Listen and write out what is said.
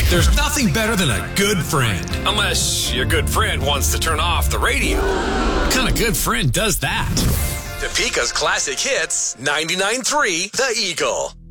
There's nothing better than a good friend. Unless your good friend wants to turn off the radio. What kind of good friend does that? Topeka's Classic Hits, 99.3 The Eagle.